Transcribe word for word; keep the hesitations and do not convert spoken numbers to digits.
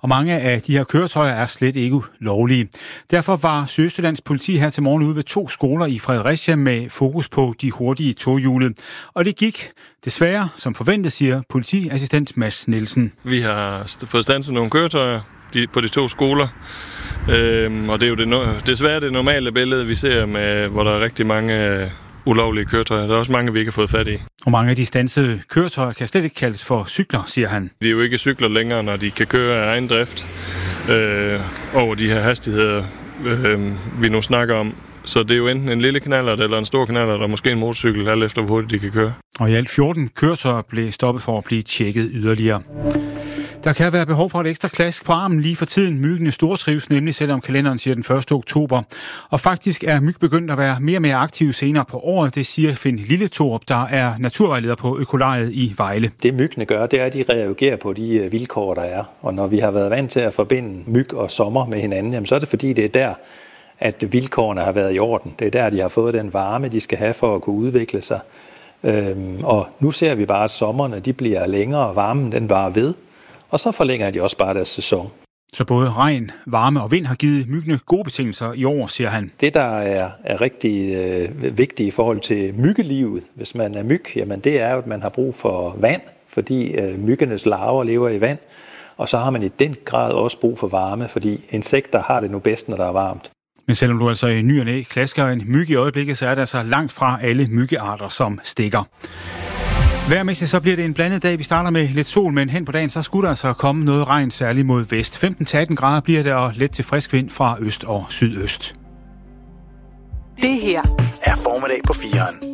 og mange af de her køretøjer er slet ikke lovlige. Derfor var Sydøstjyllands politi her til morgen ude ved to skoler i Fredericia med fokus på de hurtige tohjulede. Og det gik desværre som forventet, siger politiassistent Mads Nielsen. Vi har fået standset nogle køretøjer på de to skoler, øhm, og det er jo det, desværre det normale billede, vi ser, med, hvor der er rigtig mange ulovlige køretøjer. Der er også mange, vi ikke har fået fat i. Og mange af de standsede køretøjer kan slet ikke kaldes for cykler, siger han. De er jo ikke cykler længere, når de kan køre af egen drift øh, over de her hastigheder, øh, vi nu snakker om. Så det er jo enten en lille knallert eller en stor knallert, og måske en motorcykel, alt efter hvor hurtigt de kan køre. Og i alt fjorten køretøjer blev stoppet for at blive tjekket yderligere. Der kan være behov for et ekstra klask på armen lige for tiden. Myggene stortrives nemlig, selvom kalenderen siger den første oktober. Og faktisk er myg begyndt at være mere og mere aktive senere på året. Det siger Finn Lilletorup, der er naturvejleder på Økolariet i Vejle. Det myggene gør, det er, at de reagerer på de vilkår, der er. Og når vi har været vant til at forbinde myg og sommer med hinanden, jamen, så er det fordi, det er der, at vilkårene har været i orden. Det er der, de har fået den varme, de skal have for at kunne udvikle sig. Øhm, og nu ser vi bare, at sommerne de bliver længere, og varmen den varer ved. Og så forlænger de også bare deres sæson. Så både regn, varme og vind har givet myggene gode betingelser i år, siger han. Det, der er, er rigtig øh, vigtigt i forhold til myggelivet, hvis man er myg, jamen det er jo, at man har brug for vand, fordi øh, myggenes larver lever i vand. Og så har man i den grad også brug for varme, fordi insekter har det nu bedst, når der er varmt. Men selvom du altså i ny og næ klasker en myg i øjeblikket, så er det altså langt fra alle myggearter, som stikker. Vejrmæssigt så bliver det en blandet dag. Vi starter med lidt sol, men hen på dagen så skulle der altså komme noget regn, særligt mod vest. femten til atten grader bliver det, og let til frisk vind fra øst og sydøst. Det her er Formiddag på fireren.